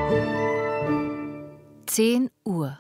10 Uhr.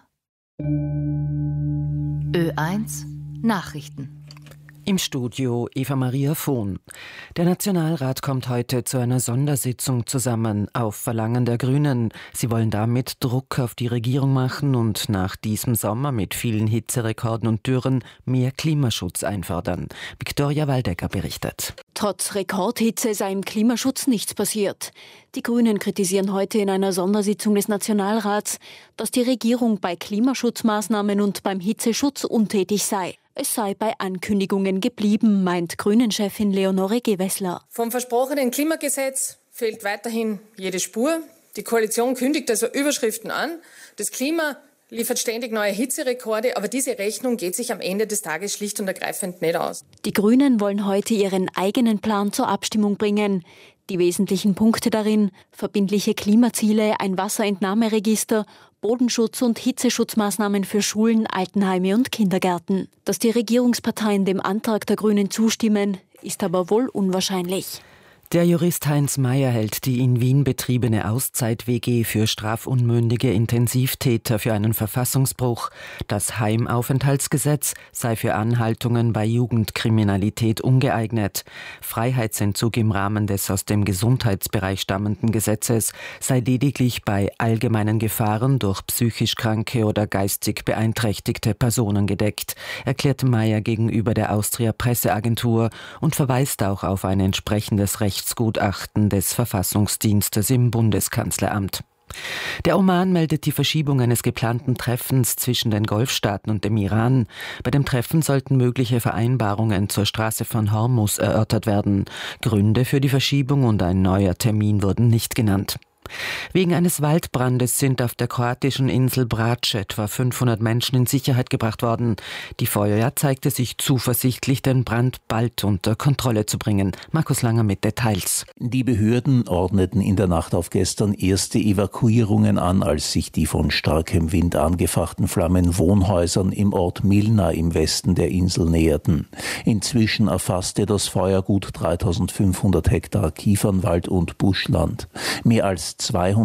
Ö1 Nachrichten. Im Studio Eva-Maria Vohn. Der Nationalrat kommt heute zu einer Sondersitzung zusammen, auf Verlangen der Grünen. Sie wollen damit Druck auf die Regierung machen und nach diesem Sommer mit vielen Hitzerekorden und Dürren mehr Klimaschutz einfordern. Viktoria Waldecker berichtet. Trotz Rekordhitze sei im Klimaschutz nichts passiert. Die Grünen kritisieren heute in einer Sondersitzung des Nationalrats, dass die Regierung bei Klimaschutzmaßnahmen und beim Hitzeschutz untätig sei. Es sei bei Ankündigungen geblieben, meint Grünen-Chefin Leonore Gewessler. Vom versprochenen Klimagesetz fehlt weiterhin jede Spur. Die Koalition kündigt also Überschriften an. Das Klima liefert ständig neue Hitzerekorde, aber diese Rechnung geht sich am Ende des Tages schlicht und ergreifend nicht aus. Die Grünen wollen heute ihren eigenen Plan zur Abstimmung bringen. Die wesentlichen Punkte darin: verbindliche Klimaziele, ein Wasserentnahmeregister, Bodenschutz und Hitzeschutzmaßnahmen für Schulen, Altenheime und Kindergärten. Dass die Regierungsparteien dem Antrag der Grünen zustimmen, ist aber wohl unwahrscheinlich. Der Jurist Heinz Mayer hält die in Wien betriebene Auszeit-WG für strafunmündige Intensivtäter für einen Verfassungsbruch. Das Heimaufenthaltsgesetz sei für Anhaltungen bei Jugendkriminalität ungeeignet. Freiheitsentzug im Rahmen des aus dem Gesundheitsbereich stammenden Gesetzes sei lediglich bei allgemeinen Gefahren durch psychisch kranke oder geistig beeinträchtigte Personen gedeckt, erklärte Mayer gegenüber der Austria Presseagentur und verweist auch auf ein entsprechendes Rechtsgutachten des Verfassungsdienstes im Bundeskanzleramt. Der Oman meldet die Verschiebung eines geplanten Treffens zwischen den Golfstaaten und dem Iran. Bei dem Treffen sollten mögliche Vereinbarungen zur Straße von Hormuz erörtert werden. Gründe für die Verschiebung und ein neuer Termin wurden nicht genannt. Wegen eines Waldbrandes sind auf der kroatischen Insel Brač etwa 500 Menschen in Sicherheit gebracht worden. Die Feuerwehr zeigte sich zuversichtlich, den Brand bald unter Kontrolle zu bringen. Markus Langer mit Details. Die Behörden ordneten in der Nacht auf gestern erste Evakuierungen an, als sich die von starkem Wind angefachten Flammen Wohnhäusern im Ort Milna im Westen der Insel näherten. Inzwischen erfasste das Feuer gut 3500 Hektar Kiefernwald und Buschland. Mehr als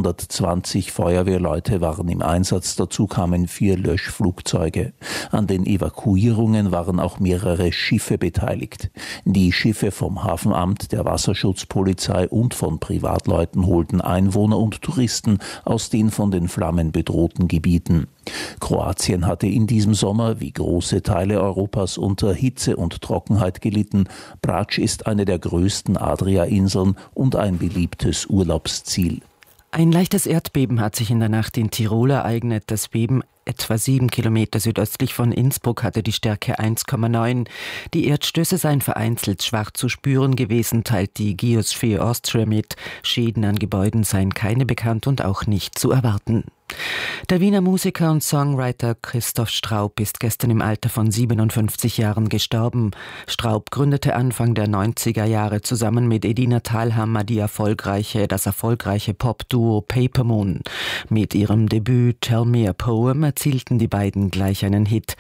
220 Feuerwehrleute waren im Einsatz, dazu kamen 4 Löschflugzeuge. An den Evakuierungen waren auch mehrere Schiffe beteiligt. Die Schiffe vom Hafenamt, der Wasserschutzpolizei und von Privatleuten holten Einwohner und Touristen aus den von den Flammen bedrohten Gebieten. Kroatien hatte in diesem Sommer, wie große Teile Europas, unter Hitze und Trockenheit gelitten. Brač ist eine der größten Adria-Inseln und ein beliebtes Urlaubsziel. Ein leichtes Erdbeben hat sich in der Nacht in Tirol ereignet. Das Beben etwa 7 Kilometer südöstlich von Innsbruck hatte die Stärke 1,9. Die Erdstöße seien vereinzelt schwach zu spüren gewesen, teilt die Geosphere Austria mit. Schäden an Gebäuden seien keine bekannt und auch nicht zu erwarten. Der Wiener Musiker und Songwriter Christoph Straub ist gestern im Alter von 57 Jahren gestorben. Straub gründete Anfang der 90er Jahre zusammen mit Edina Thalhammer das erfolgreiche Pop-Duo Paper Moon. Mit ihrem Debüt Tell Me a Poem erzielten die beiden gleich einen Hit.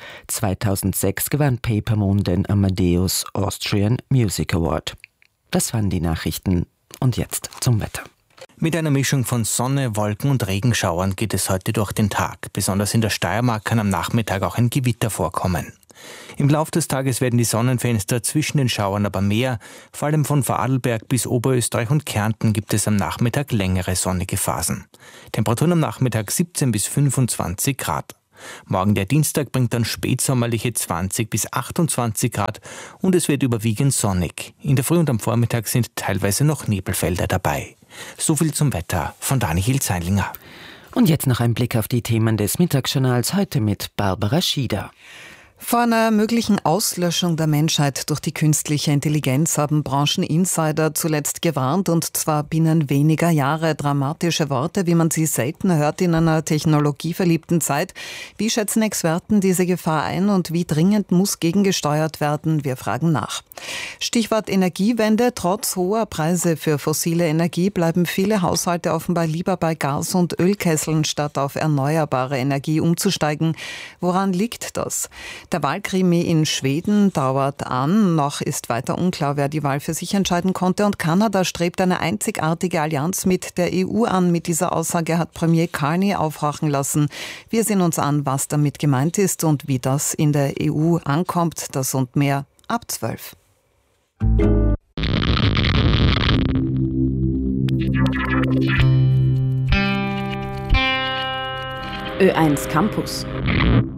2006 gewann Paper Moon den Amadeus Austrian Music Award. Das waren die Nachrichten. Und jetzt zum Wetter. Mit einer Mischung von Sonne, Wolken und Regenschauern geht es heute durch den Tag. Besonders in der Steiermark kann am Nachmittag auch ein Gewitter vorkommen. Im Lauf des Tages werden die Sonnenfenster zwischen den Schauern aber mehr. Vor allem von Vorarlberg bis Oberösterreich und Kärnten gibt es am Nachmittag längere sonnige Phasen. Temperaturen am Nachmittag 17 bis 25 Grad. Morgen der Dienstag bringt dann spätsommerliche 20 bis 28 Grad und es wird überwiegend sonnig. In der Früh und am Vormittag sind teilweise noch Nebelfelder dabei. So viel zum Wetter von Daniel Zeilinger. Und jetzt noch ein Blick auf die Themen des Mittagsjournals, heute mit Barbara Schieder. Vor einer möglichen Auslöschung der Menschheit durch die künstliche Intelligenz haben Brancheninsider zuletzt gewarnt, und zwar binnen weniger Jahre. Dramatische Worte, wie man sie selten hört in einer technologieverliebten Zeit. Wie schätzen Experten diese Gefahr ein und wie dringend muss gegengesteuert werden? Wir fragen nach. Stichwort Energiewende. Trotz hoher Preise für fossile Energie bleiben viele Haushalte offenbar lieber bei Gas- und Ölkesseln, statt auf erneuerbare Energie umzusteigen. Woran liegt das? Der Wahlkrimi in Schweden dauert an. Noch ist weiter unklar, wer die Wahl für sich entscheiden konnte. Und Kanada strebt eine einzigartige Allianz mit der EU an. Mit dieser Aussage hat Premier Carney aufhorchen lassen. Wir sehen uns an, was damit gemeint ist und wie das in der EU ankommt. Das und mehr ab 12. Ö1 Campus.